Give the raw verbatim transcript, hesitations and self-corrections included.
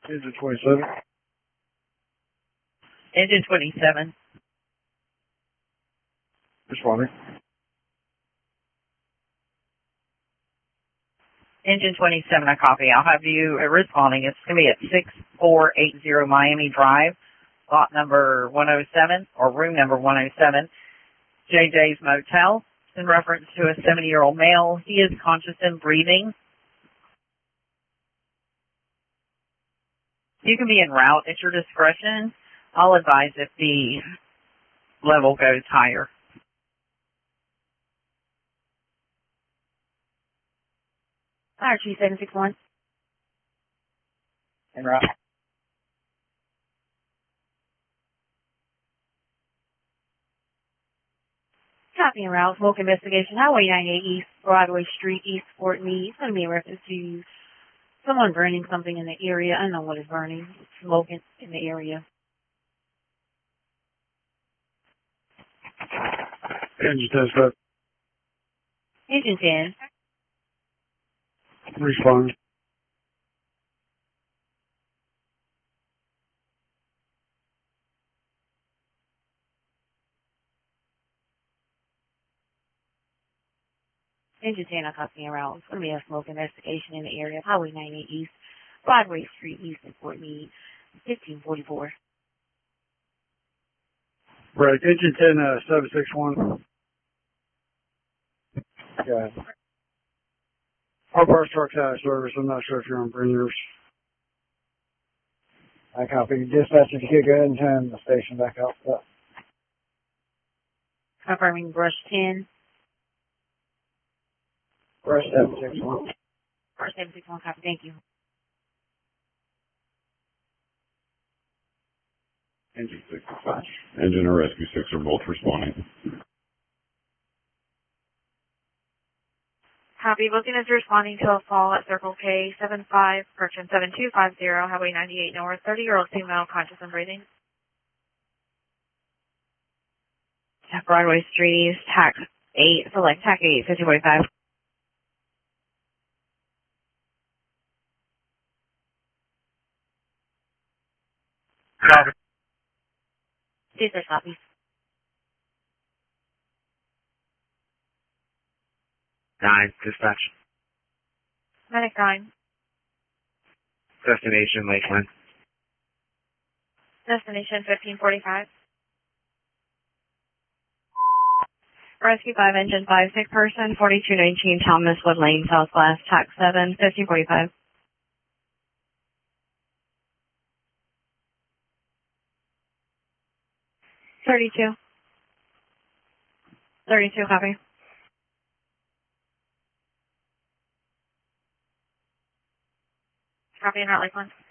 Engine twenty-seven. Engine twenty-seven. Responding. Engine twenty-seven, I copy. I'll have you uh, responding. It's going to be at six four eight zero Miami Drive, lot number one oh seven, or room number one oh seven, J J's Motel. It's in reference to a seventy-year-old male. He is conscious and breathing. You can be en route at your discretion. I'll advise if the level goes higher. Fire Chief seven six one. En route. Copy and route. Smoke investigation. Highway ninety-eight East, Broadway Street, East Fort Meade. It's going to be in reference to someone burning something in the area. I don't know what is burning. Smoking in the area. Engine ten step. Engine ten. Responding. Engine ten, I copy and route. It's going to be a smoke investigation in the area of Highway ninety-eight East, Broadway Street, East in Fort Meade, fifteen forty-four. Right. Engine ten, uh, seven six one. Yeah. Our bar truck's out of service. I'm not sure if you're on bringers. I copy. Dispatch, if you could go ahead and turn the station back up. But Confirming brush ten. brush seven six one. Brush seven six one, copy. Thank you. Engine six is fine. Engine or rescue six are both responding. Copy. Booking is responding to a call at Circle K seven five, correction seven two five zero, Highway ninety-eight North, thirty-year-old female, conscious and breathing. Broadway Street East, tax eight, select tac eight, fifty forty-five. Copy. Dispatch copies. Nine, dispatch. Medic nine. Destination Lakeland. Destination fifteen forty-five. Rescue five, engine five, sick person, forty-two nineteen Thomas Wood Lane, Southwest, tax seven, fifty forty-five. thirty-two. thirty-two, copy. Copy and route Lakeland.